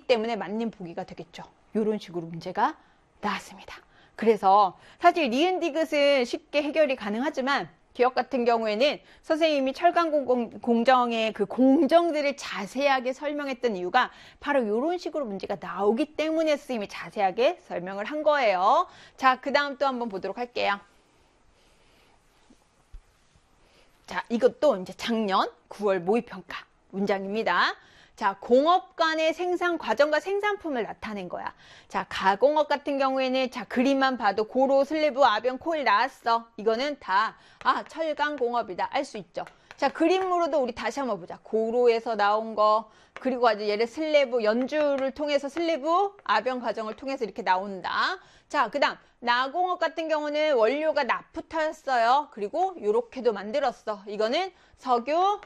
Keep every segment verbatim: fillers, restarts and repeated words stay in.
때문에 맞는 보기가 되겠죠. 이런 식으로 문제가 나왔습니다. 그래서 사실 니은 디귿은 쉽게 해결이 가능하지만 기억 같은 경우에는 선생님이 철강 공정의 그 공정들을 자세하게 설명했던 이유가 바로 이런 식으로 문제가 나오기 때문에 선생님이 자세하게 설명을 한 거예요. 자, 그 다음 또 한번 보도록 할게요. 자, 이것도 이제 작년 구월 모의평가 문장입니다. 자, 공업 간의 생산 과정과 생산품을 나타낸 거야. 자, 가공업 같은 경우에는 자, 그림만 봐도 고로, 슬래브, 아변, 코일 나왔어. 이거는 다, 아, 철강공업이다. 알 수 있죠. 자, 그림으로도 우리 다시 한번 보자. 고로에서 나온 거, 그리고 아주 얘를 슬래브, 연주를 통해서 슬래브, 아변 과정을 통해서 이렇게 나온다. 자, 그 다음, 나공업 같은 경우는 원료가 나프타였어요. 그리고 요렇게도 만들었어. 이거는 석유,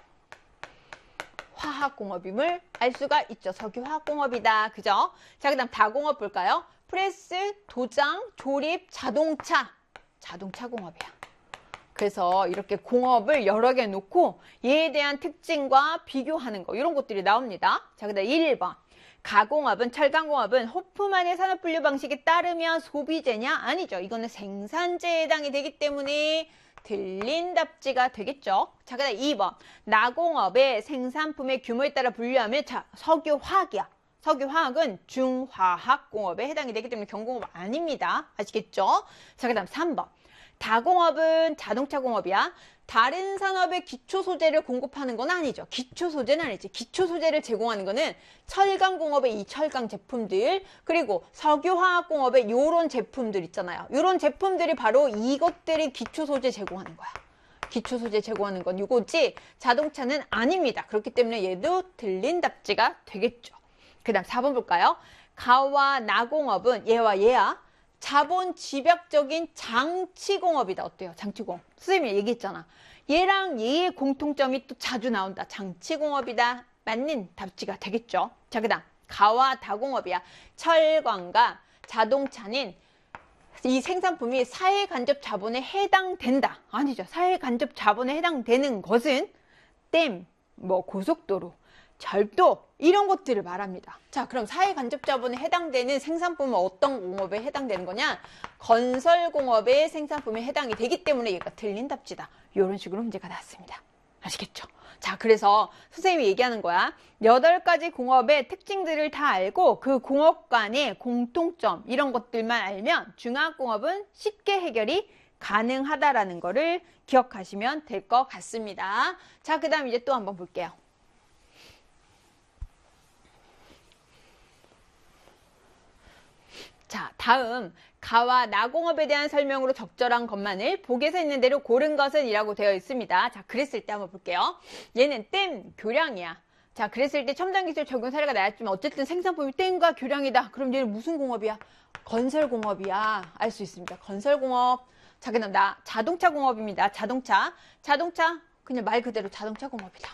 화학공업임을 알 수가 있죠. 석유화학공업이다. 그죠? 자, 그 다음 다공업 볼까요? 프레스, 도장, 조립, 자동차. 자동차 공업이야. 그래서 이렇게 공업을 여러 개 놓고 얘에 대한 특징과 비교하는 거 이런 것들이 나옵니다. 자, 그 다음 일 번. 가공업은, 철강공업은 호프만의 산업분류 방식에 따르면 소비재냐? 아니죠. 이거는 생산재에 해당이 되기 때문에 틀린 답지가 되겠죠. 자, 그 다음 이 번. 나공업의 생산품의 규모에 따라 분류하면 자, 석유화학이야. 석유화학은 중화학공업에 해당이 되기 때문에 경공업 아닙니다. 아시겠죠? 자, 그 다음 삼 번. 다공업은 자동차공업이야. 다른 산업의 기초소재를 공급하는 건 아니죠. 기초소재는 아니지. 기초소재를 제공하는 거는 철강공업의 이 철강 제품들, 그리고 석유화학공업의 요런 제품들 있잖아요. 요런 제품들이 바로 이것들이 기초소재 제공하는 거야. 기초소재 제공하는 건 이거지 자동차는 아닙니다. 그렇기 때문에 얘도 틀린 답지가 되겠죠. 그 다음 사 번 볼까요? 가와 나공업은 얘와 얘야. 자본 집약적인 장치공업이다. 어때요? 장치공업. 선생님이 얘기했잖아. 얘랑 얘의 공통점이 또 자주 나온다. 장치공업이다. 맞는 답지가 되겠죠. 자, 그 다음 가와 다공업이야. 철강과 자동차는 이 생산품이 사회간접 자본에 해당된다. 아니죠. 사회간접 자본에 해당되는 것은 댐, 뭐 고속도로, 절도 이런 것들을 말합니다. 자, 그럼 사회간접자본에 해당되는 생산품은 어떤 공업에 해당되는 거냐? 건설공업의 생산품에 해당이 되기 때문에 얘가 틀린 답지다. 이런 식으로 문제가 나왔습니다. 아시겠죠? 자, 그래서 선생님이 얘기하는 거야. 여덟 가지 공업의 특징들을 다 알고 그 공업 간의 공통점 이런 것들만 알면 중화공업은 쉽게 해결이 가능하다라는 거를 기억하시면 될 것 같습니다. 자, 그 다음 이제 또 한번 볼게요. 자, 다음 가와 나공업에 대한 설명으로 적절한 것만을 복에서 있는 대로 고른 것은 이라고 되어 있습니다. 자, 그랬을 때 한번 볼게요. 얘는 댐, 교량이야. 자, 그랬을 때 첨단기술 적용 사례가 나왔지만 어쨌든 생산품이 댐과 교량이다. 그럼 얘는 무슨 공업이야? 건설공업이야. 알 수 있습니다. 건설공업. 자, 그다음 나 자동차 공업입니다. 자동차. 자동차. 그냥 말 그대로 자동차 공업이다.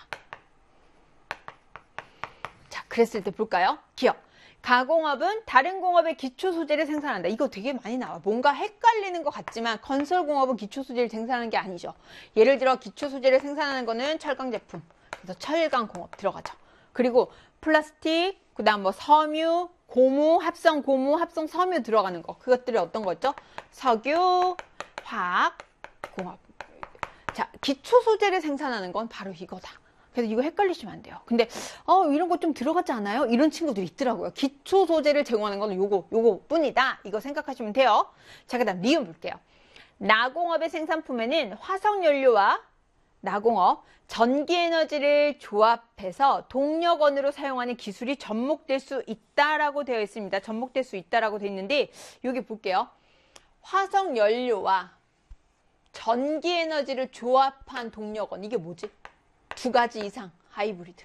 자, 그랬을 때 볼까요? 기억. 가공업은 다른 공업의 기초 소재를 생산한다. 이거 되게 많이 나와. 뭔가 헷갈리는 것 같지만 건설공업은 기초 소재를 생산하는 게 아니죠. 예를 들어 기초 소재를 생산하는 거는 철강 제품. 그래서 철강공업 들어가죠. 그리고 플라스틱, 그다음 뭐 섬유, 고무, 합성 고무, 합성 섬유 들어가는 거. 그것들이 어떤 거죠? 석유, 화학, 공업. 자, 기초 소재를 생산하는 건 바로 이거다. 그래서 이거 헷갈리시면 안 돼요. 근데 어 이런 거 좀 들어가지 않아요? 이런 친구들이 있더라고요. 기초 소재를 제공하는 거는 요거 요거 뿐이다. 이거 생각하시면 돼요. 자, 그다음 리움 볼게요. 나공업의 생산품에는 화석연료와 나공업, 전기에너지를 조합해서 동력원으로 사용하는 기술이 접목될 수 있다라고 되어 있습니다. 접목될 수 있다라고 되어 있는데 여기 볼게요. 화석연료와 전기에너지를 조합한 동력원. 이게 뭐지? 두 가지 이상 하이브리드.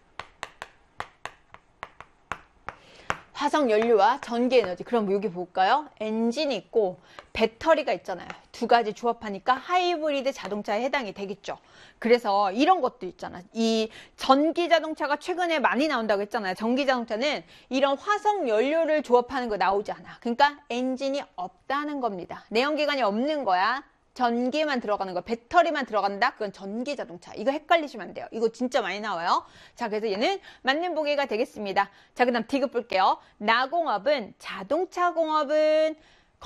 화석연료와 전기에너지. 그럼 여기 볼까요? 엔진이 있고 배터리가 있잖아요. 두 가지 조합하니까 하이브리드 자동차에 해당이 되겠죠. 그래서 이런 것도 있잖아. 이 전기 자동차가 최근에 많이 나온다고 했잖아요. 전기 자동차는 이런 화석연료를 조합하는 거 나오지 않아. 그러니까 엔진이 없다는 겁니다. 내연기관이 없는 거야. 전기만 들어가는 거, 배터리만 들어간다? 그건 전기 자동차. 이거 헷갈리시면 안 돼요. 이거 진짜 많이 나와요. 자, 그래서 얘는 맞는 보기가 되겠습니다. 자, 그 다음 디귿 볼게요. 나공업은, 자동차 공업은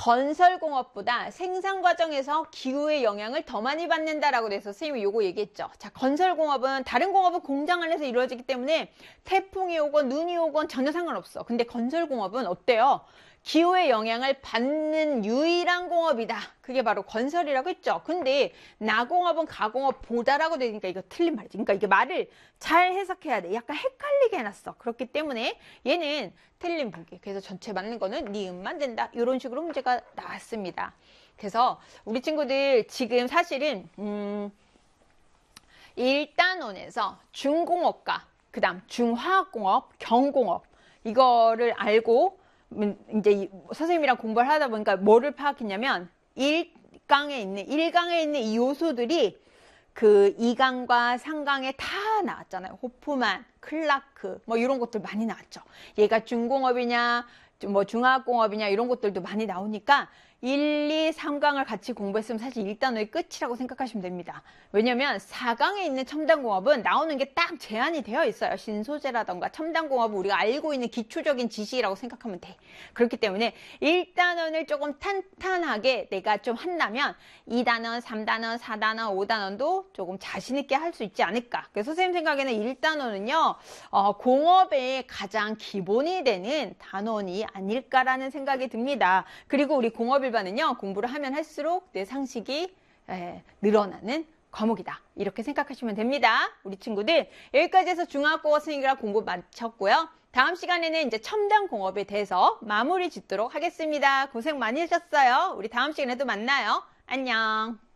건설공업보다 생산 과정에서 기후의 영향을 더 많이 받는다라고 돼서 선생님이 요거 얘기했죠. 자, 건설공업은 다른 공업은 공장 안에서 이루어지기 때문에 태풍이 오건 눈이 오건 전혀 상관없어. 근데 건설공업은 어때요? 기후의 영향을 받는 유일한 공업이다. 그게 바로 건설이라고 했죠. 근데 나공업은 가공업보다라고 되니까 이거 틀린 말이지. 그러니까 이게 말을 잘 해석해야 돼. 약간 헷갈리게 해놨어. 그렇기 때문에 얘는 틀린 보기. 그래서 전체 맞는 거는 니은만 된다. 이런 식으로 문제가 나왔습니다. 그래서 우리 친구들 지금 사실은 음, 일 단원에서 중공업과 그 다음 중화학공업, 경공업 이거를 알고 이제 선생님이랑 공부를 하다 보니까 뭐를 파악했냐면 일 강에 있는 일 강에 있는 이 요소들이 그 이 강과 삼 강에 다 나왔잖아요. 호프만, 클라크 뭐 이런 것들 많이 나왔죠. 얘가 중공업이냐 뭐 중화학공업이냐 이런 것들도 많이 나오니까 일, 이, 삼 강을 같이 공부했으면 사실 일 단원의 끝이라고 생각하시면 됩니다. 왜냐면 사 강에 있는 첨단공업은 나오는 게 딱 제한이 되어 있어요. 신소재라던가 첨단공업은 우리가 알고 있는 기초적인 지식이라고 생각하면 돼. 그렇기 때문에 일 단원을 조금 탄탄하게 내가 좀 한다면 이 단원, 삼 단원, 사 단원, 오 단원도 조금 자신 있게 할 수 있지 않을까. 그래서 선생님 생각에는 일 단원은요 어, 공업의 가장 기본이 되는 단원이 아닐까라는 생각이 듭니다. 그리고 우리 공업 일반은요 공부를 하면 할수록 내 상식이 에, 늘어나는 과목이다 이렇게 생각하시면 됩니다. 우리 친구들 여기까지 해서 중화학공업 선생님이랑 공부 마쳤고요. 다음 시간에는 이제 첨단 공업에 대해서 마무리 짓도록 하겠습니다. 고생 많이 하셨어요. 우리 다음 시간에도 만나요. 안녕.